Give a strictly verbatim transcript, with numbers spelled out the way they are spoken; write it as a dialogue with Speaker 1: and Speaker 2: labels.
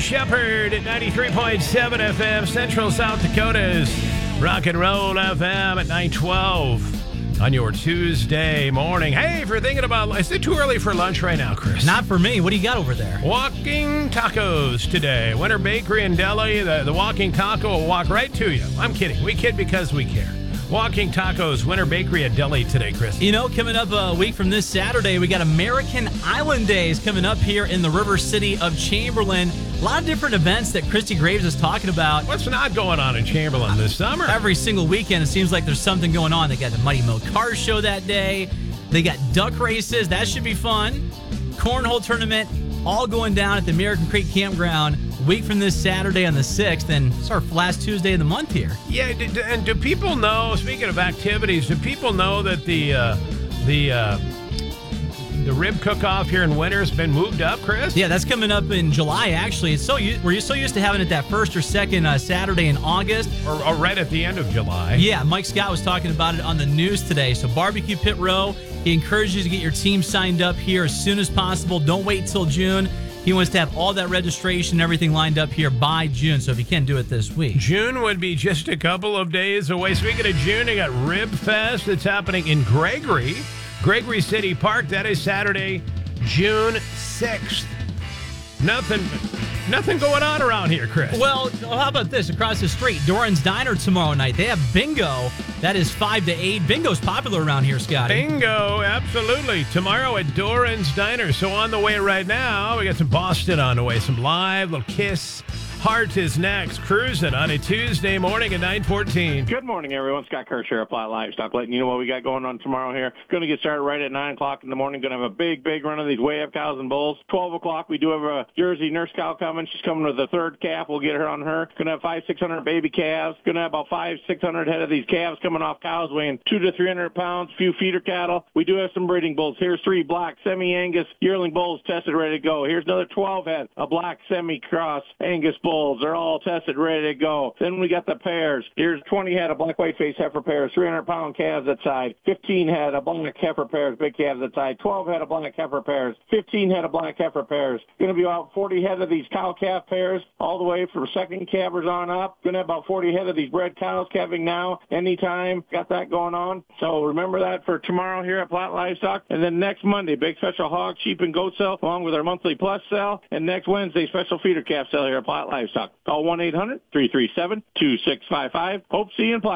Speaker 1: Shepherd at ninety-three point seven F M, Central South Dakota's Rock and Roll F M at nine twelve on your Tuesday morning. Hey, if you're thinking about, is it too early for lunch right now, Chris?
Speaker 2: Not for me. What do you got over there?
Speaker 1: Walking Tacos today. Winter Bakery and Deli. The, the Walking Taco will walk right to you. I'm kidding. We kid because we care. Walking Tacos, Winter Bakery and Deli today, Chris.
Speaker 2: You know, coming up a week from this Saturday, we got American Island Days coming up here in the River City of Chamberlain. A lot of different events that Christy Graves is talking about.
Speaker 1: What's not going on in Chamberlain this summer?
Speaker 2: Every single weekend, it seems like there's something going on. They got the Muddy Mill Car Show that day. They got duck races. That should be fun. Cornhole tournament, all going down at the American Creek Campground. Week from this Saturday on the sixth, and it's our last Tuesday of the month here.
Speaker 1: Yeah, and do people know, speaking of activities, do people know that the uh, the uh, the rib cook-off here in winter has been moved up, Chris?
Speaker 2: Yeah, that's coming up in July, actually. It's so We're so used to having it that first or second uh, Saturday in August.
Speaker 1: Or, or right at the end of July.
Speaker 2: Yeah, Mike Scott was talking about it on the news today. So Barbecue Pit Row, he encourages you to get your team signed up here as soon as possible. Don't wait until June. He wants to have all that registration and everything lined up here by June, so if you can't do it this week.
Speaker 1: June would be just a couple of days away. Speaking of June, they got Rib Fest that's happening in Gregory, Gregory City Park. That is Saturday, June sixth. Nothing nothing going on around here, Chris.
Speaker 2: Well, how about this? Across the street, Doran's Diner tomorrow night. They have bingo. That is five to eight. Bingo's popular around here, Scotty.
Speaker 1: Bingo, absolutely. Tomorrow at Doran's Diner. So on the way right now, we got some Boston on the way. Some live, little Kiss. Heart is next. Cruising on a Tuesday morning at nine fourteen.
Speaker 3: Good morning, everyone. Scott Kirsch here at Platte Livestock, letting you know what we got going on tomorrow here. Going to get started right at nine o'clock in the morning. Going to have a big, big run of these way-up cows and bulls. twelve o'clock, we do have a Jersey nurse cow coming. She's coming with the third calf. We'll get her on her. Going to have five, six hundred baby calves. Going to have about five, six hundred head of these calves coming off cows weighing two to three hundred pounds. Few feeder cattle. We do have some breeding bulls. Here's three black semi-Angus yearling bulls tested, ready to go. Here's another twelve head of black semi-cross Angus bulls. They're all tested, ready to go. Then we got the pairs. Here's twenty head of black white face heifer pairs, three hundred pound calves at side, fifteen head of black heifer pairs, big calves at side, twelve head of black heifer pairs, fifteen head of black heifer pairs. Going to be about forty head of these cow calf pairs, all the way from second calvers on up. Going to have about forty head of these bred cows calving now, anytime. Got that going on. So remember that for tomorrow here at Platte Livestock. And then next Monday, big special hog, sheep, and goat sale, along with our monthly plus sale. And next Wednesday, special feeder calf sale here at Platte Livestock. Call one eight hundred, three three seven, two six five five. Hope to see you in Platte.